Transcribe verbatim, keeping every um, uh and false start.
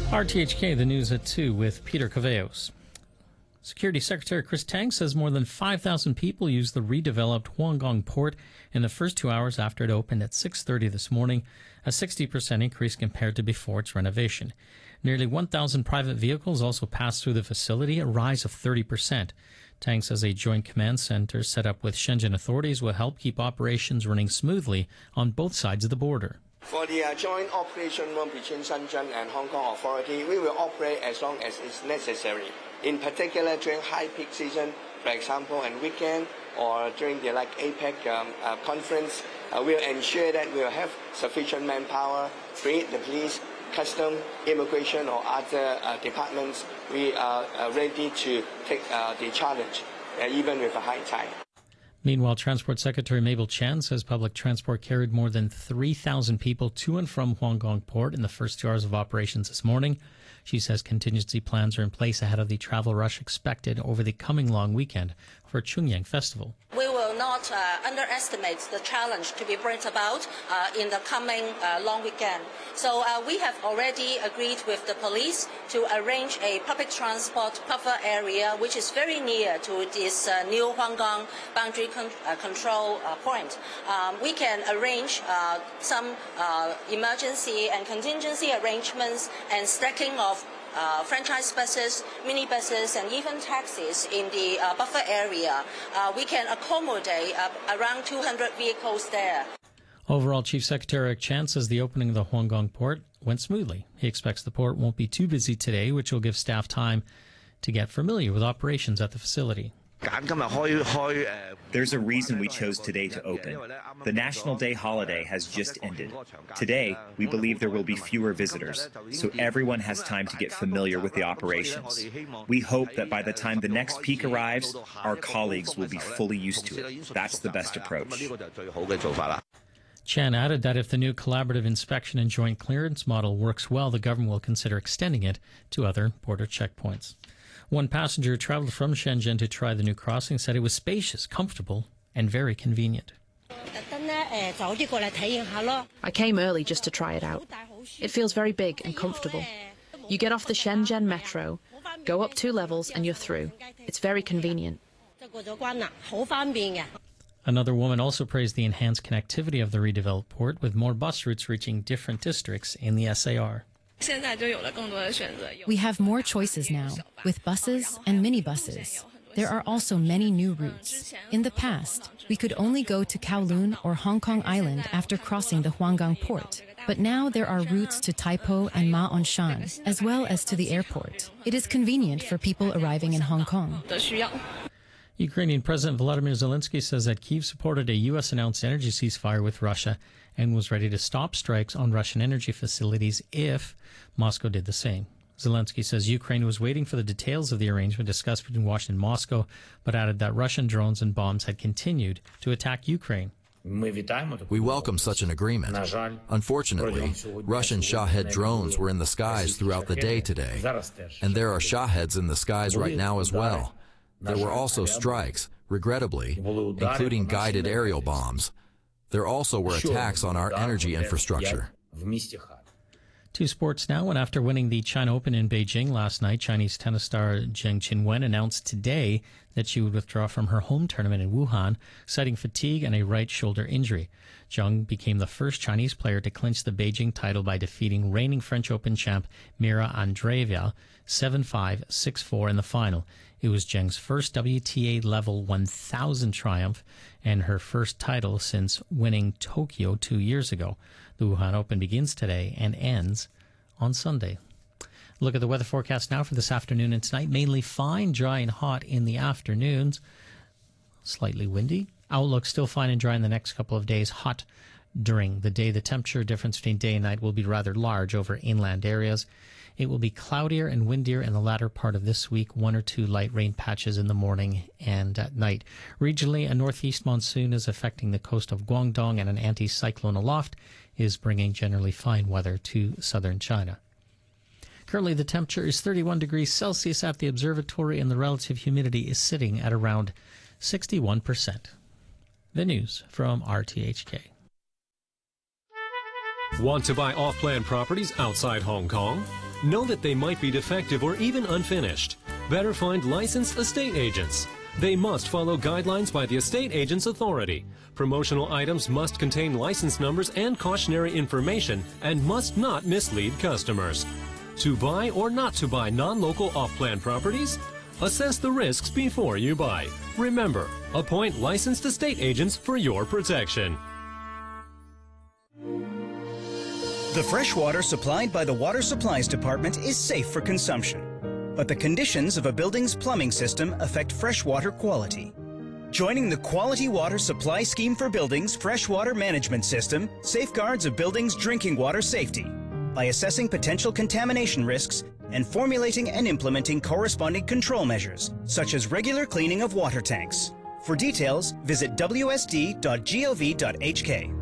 R T H K, the news at two with Peter Caveos. Security Secretary Chris Tang says more than five thousand people used the redeveloped Huanggang port in the first two hours after it opened at six thirty this morning, a sixty percent increase compared to before its renovation. Nearly one thousand private vehicles also passed through the facility, a rise of thirty percent. Tang says a joint command center set up with Shenzhen authorities will help keep operations running smoothly on both sides of the border. For the uh, joint operation room between Shenzhen and Hong Kong Authority, we will operate as long as it's necessary. In particular, during high peak season, for example, and weekend, or during the like APEC um, uh, conference, uh, we'll ensure that we'll have sufficient manpower, be it the police, custom, immigration, or other uh, departments. We are uh, ready to take uh, the challenge, uh, even with a high tide. Meanwhile, Transport Secretary Mabel Chan says public transport carried more than three thousand people to and from Huanggang Port in the first two hours of operations this morning. She says contingency plans are in place ahead of the travel rush expected over the coming long weekend for Chungyang Festival. We will not uh, underestimate the challenge to be brought about uh, in the coming uh, long weekend. So uh, we have already agreed with the police to arrange a public transport buffer area which is very near to this uh, new Huanggang boundary con uh, control uh, point. Um, we can arrange uh, some uh, emergency and contingency arrangements and stacking of Uh, franchise buses, minibuses, and even taxis in the uh, buffer area. Uh, we can accommodate uh, around two hundred vehicles there. Overall, Chief Secretary Eric Chan says the opening of the Huanggang port went smoothly. He expects the port won't be too busy today, which will give staff time to get familiar with operations at the facility. There's a reason we chose today to open. The National Day holiday has just ended. Today, we believe there will be fewer visitors, so everyone has time to get familiar with the operations. We hope that by the time the next peak arrives, our colleagues will be fully used to it. That's the best approach. Chan added that if the new collaborative inspection and joint clearance model works well, the government will consider extending it to other border checkpoints. One passenger who traveled from Shenzhen to try the new crossing said it was spacious, comfortable, and very convenient. I came early just to try it out. It feels very big and comfortable. You get off the Shenzhen metro, go up two levels, and you're through. It's very convenient. Another woman also praised the enhanced connectivity of the redeveloped port, with more bus routes reaching different districts in the S A R. We have more choices now, with buses and minibuses. There are also many new routes. In the past, we could only go to Kowloon or Hong Kong Island after crossing the Huanggang port. But now there are routes to Taipo and Ma On Shan, as well as to the airport. It is convenient for people arriving in Hong Kong. Ukrainian President Volodymyr Zelensky says that Kyiv supported a U S-announced energy ceasefire with Russia and was ready to stop strikes on Russian energy facilities if Moscow did the same. Zelensky says Ukraine was waiting for the details of the arrangement discussed between Washington and Moscow, but added that Russian drones and bombs had continued to attack Ukraine. We welcome such an agreement. Unfortunately, Russian Shahed drones were in the skies throughout the day today, and there are Shaheds in the skies right now as well. There were also strikes, regrettably, including guided aerial bombs. There also were attacks on our energy infrastructure. To sports now, and after winning the China Open in Beijing last night, Chinese tennis star Zheng Qinwen announced today that she would withdraw from her home tournament in Wuhan, citing fatigue and a right shoulder injury. Zheng became the first Chinese player to clinch the Beijing title by defeating reigning French Open champ Mira Andreeva seven five, six four in the final. It was Zheng's first W T A level one thousand triumph and her first title since winning Tokyo two years ago. The Wuhan Open begins today and ends on Sunday. Look at the weather forecast now for this afternoon and tonight. Mainly fine, dry and hot in the afternoons. Slightly windy. Outlook still fine and dry in the next couple of days. Hot during the day. The temperature difference between day and night will be rather large over inland areas. It will be cloudier and windier in the latter part of this week. One or two light rain patches in the morning and at night. Regionally, a northeast monsoon is affecting the coast of Guangdong, and an anticyclone aloft is bringing generally fine weather to southern China. Currently, the temperature is thirty-one degrees Celsius at the observatory, and the relative humidity is sitting at around sixty-one percent. The news from R T H K. Want to buy off-plan properties outside Hong Kong? Know that they might be defective or even unfinished. Better find licensed estate agents. They must follow guidelines by the estate agent's authority. Promotional items must contain license numbers and cautionary information and must not mislead customers. To buy or not to buy non-local off-plan properties? Assess the risks before you buy. Remember, appoint licensed estate agents for your protection. The fresh water supplied by the Water Supplies Department is safe for consumption, but the conditions of a building's plumbing system affect freshwater quality. Joining the Quality Water Supply Scheme for Buildings Freshwater Management System safeguards a building's drinking water safety by assessing potential contamination risks and formulating and implementing corresponding control measures, such as regular cleaning of water tanks. For details, visit w s d dot gov dot h k.